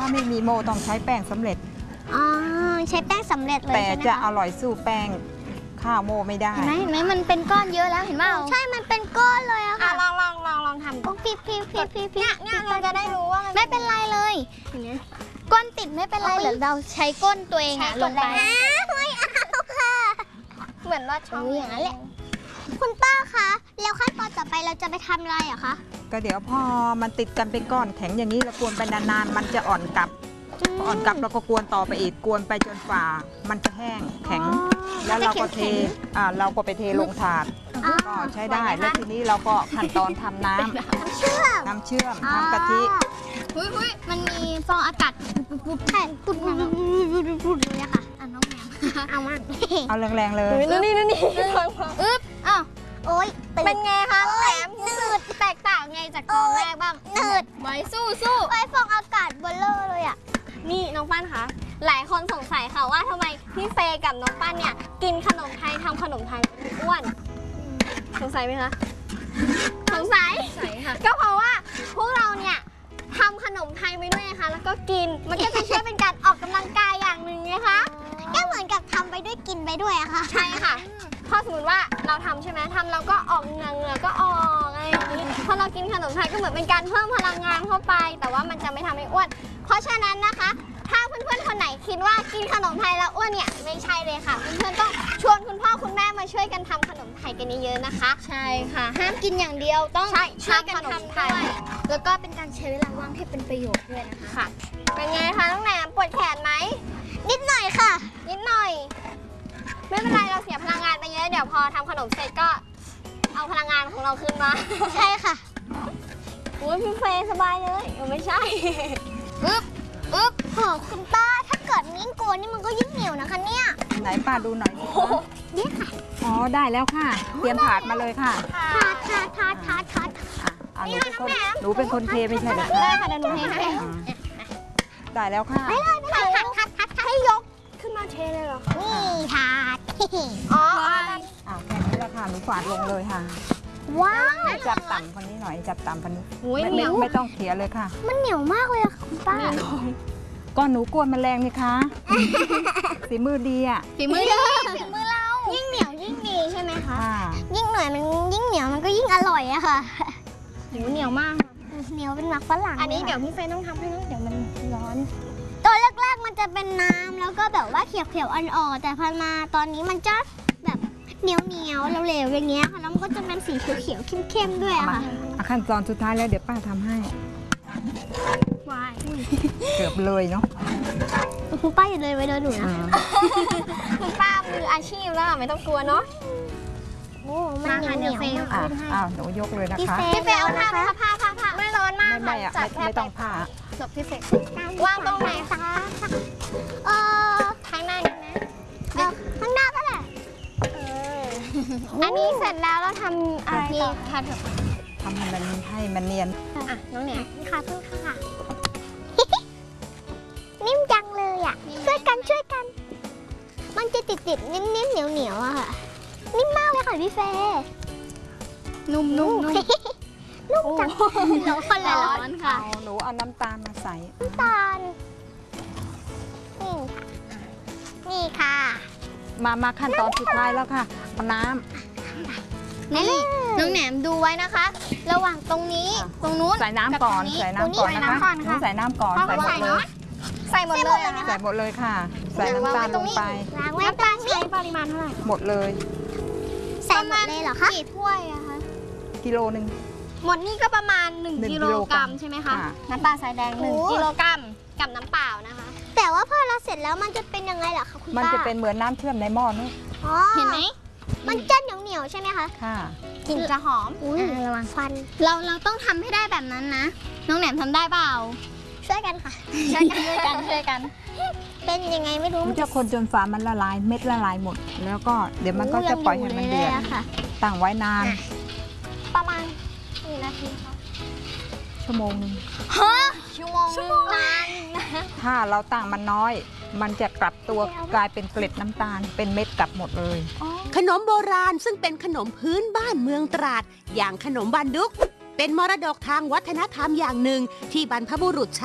าไม่มีโมต้องใช้แป้งสำเร็จอ๋อใช้แป้งสำเร็จเลยแต่จะอร่อยสู้แป้งข้าวโมไม่ได้เห็นไหมมันเป็นก้อนเยอะแล้วเห็นเปล่าใช่มันเป็นก้อนเลยอะค่ะลองทำพี่เนี่ยเราจะได้รู้ว่าไม่เป็นไรเลยก้นติดไม่เป็นไรหรือเราใช้ก้นตัวเองอะลงไปไม่เอาค่ะเหมือนว่าช่องอย่างนั้นแหละคุณป้าคะแล้วขั้นตอนต่อไปเราจะไปทำอะไรอะคะก็เดี๋ยวพอมันติดกันเป็นก้อนแข็งอย่างนี้เรากวนไปนานๆมันจะอ่อนกลับพออ่อนกลับเราก็กวนต่อไปอีกกวนไปจนฝ่ามันจะแห้งแข็งแล้วเราก็เราก็ไปเทลงถาดก็ใช้ได้แล้วทีนี้เราก็ขั้นตอนทำน้ำเชื่อมทำกะทิมันมีฟองอากาศปุ๊บเลยค่ะน้องแมวเอามาเอาแรงๆเลยนี่อ้าวโอ๊ยเป็นไงคะแหลมหนืดแตกต่างไงจากตอนแรกบ้างหนืดไว้สู้ไว้ฟองอากาศเบลเลอร์เลยอ่ะนี่น้องปั้นคะหลายคนสงสัยค่ะว่าทำไมพี่เฟย์กับน้องปั้นเนี่ยกินขนมไทยทำขนมไทยอ้วนสงสัยไหมคะสงสัยค่ะก็เพราะว่าพวกเราเนี่ยทำขนมไทยไปด้วยนะคะแล้วก็กินมันก็จะช่วยเป็นการออกกำลังกายอย่างหนึ่งไงคะก็เหมือนกับทำไปด้วยกินไปด้วยอะค่ะใช่ค่ะพอสมมติว่าเราทำใช่ไหมทำเราก็ออกเหงื่อก็ออกอะไรอย่างนี้พอเรากินขนมไทยก็เหมือนเป็นการเพิ่มพลังงานเข้าไปแต่ว่ามันจะไม่ทำให้อ้วนเพราะฉะนั้นนะคะถ้าเพื่อนๆคนไหนคิดว่ากินขนมไทยแล้วอ้วนเนี่ยไม่ใช่เลยค่ะเพื่อนๆต้องชวนคุณพ่อคุณแม่มาช่วยกันทำขนมไทยกันเยอะๆนะคะใช่ค่ะห้ามกินอย่างเดียวต้องช่วยกันทำด้วยแล้วก็เป็นการใช้เวลาว่างให้เป็นประโยชน์ด้วยนะคะค่ะเป็นไงคะน้องแหนมปวดแขนไหมนิดหน่อยค่ะนิดหน่อยไม่เป็นไรเราเสียพลังงานไปเยอะเดี๋ยวพอทำขนมเสร็จก็เอาพลังงานของเราคืนมาใช่ค่ะอุ้ยพี่เฟย์สบายเลยไม่ใช่โหคุณป้าถ้าเกิดยิ่งโกนนี่มันก็ยิ่งเหนียวนะคะเนี่ยไหนป้าดูหน่อยนี่ค่ะอ๋อได้แล้วค่ะเตรียมถาดมาเลยค่ะถาดหนูเป็นคนเทไม่ใช่เหรอได้ค่ะเดี๋ยวหนูเทให้ได้แล้วค่ะไม่เลยให้ยกขึ้นมาเทเลยเหรอนี่ถาดอ๋อแค่นี้แหละค่ะหนูฝาดลงเลยค่ะว้าวจับต่ำคนนี้หน่อยจับต่ำคนนี้ไม่ต้องเขี่ยเลยค่ะมันเหนียวมากเลยอะคุณป้าก็หนูกวนมันแรงนี่คะฝีมือดีอ่ะฝีมือเรายิ่งเหนียวยิ่งดีใช่ไหมคะยิ่งหน่อยมันยิ่งเหนียวมันก็ยิ่งอร่อยอะค่ะเหนียวมากเหนียวเป็นหมักฝรั่งอันนี้เดี๋ยวพี่เฟย์ต้องทำให้นะเดี๋ยวมันร้อนตอนแรกๆมันจะเป็นน้ำแล้วก็แบบว่าเขียวๆอ่อนๆแต่พอมาตอนนี้มันจะแบบเหนียวเหลวๆอย่างเงี้ยค่ะแล้วมันก็จะเป็นสีเขียวๆเข้มๆด้วยค่ะขั้นตอนสุดท้ายแล้วเดี๋ยวป้าทำให้เกือบเลยเนาะคุณป้าอย่าเลยไปโดนหนูนะคุณป้ามืออาชีพแล้วไม่ต้องกลัวเนาะโอ้มันเหนียวหนูยกเลยนะคะพี่เฟย์เอาผ้าไม่ร้อนมากไม่ต้องผ้าจบพี่เฟย์วางตรงไหนคะข้างหน้านี่นะข้างหน้าก็ได้อันนี้เสร็จแล้วเราทำอะไรต่อคะทำให้มันเนียนน้องเนี่ยค่ะเพื่อนค่ะนิ่มจังเลยอ่ะช่วยกันมันจะติดนิ่มเหนียวอะค่ะนิ่มมากเลยค่ะพี่เฟย์นุ่มจังหนูคนละร้อนค่ะหนูเอาน้ำตาลมาใส่น้ำตาลนี่ค่ะมาขั้นตอนสุดท้ายแล้วค่ะน้ำนี่น้องแหนมดูไว้นะคะระหว่างตรงนี้ตรงนู้นใส่น้ำก่อนนะคะใส่น้ำก่อนใส่หมดเลยค่ะใส่น้ำตาลลงไปน้ำตาลใช้ปริมาณเท่าไหร่หมดเลยใส่หมดเลยเหรอคะกี่ถ้วยอะคะกิโลนึงหมดนี่ก็ประมาณ1กิโลกรัมใช่ไหมคะน้ำปลาทรายแดง1กิโลกรัมกับน้ำเปล่านะคะแต่ว่าพอเราเสร็จแล้วมันจะเป็นยังไงล่ะคะคุณป้ามันจะเป็นเหมือนน้ำเชื่อมในหม้อนี่เห็นไหมมันจะเหนียวใช่ไหมคะค่ะกลิ่นจะหอมระวังฟันเราต้องทำให้ได้แบบนั้นนะน้องแหนมทำได้เปล่าช่วยกันค่ะช่วยกันเป็นยังไงไม่รู้มันจะคนจนฝามันละลายเม็ดละลายหมดแล้วก็เดี๋ยวมันก็จะปล่อยให้มันเดือดตั้งไว้นานประมาณกี่นาทีคะชั่วโมงนึงชั่วโมงนานถ้าเราตั้งมันน้อยมันจะกลับตัวกลายเป็นเกล็ดน้ำตาลเป็นเม็ดกลับหมดเลยขนมโบราณซึ่งเป็นขนมพื้นบ้านเมืองตราดอย่างขนมบันดุกเป็นมรดกทางวัฒนธรรมอย่างหนึ่งที่บรรพบุรุษ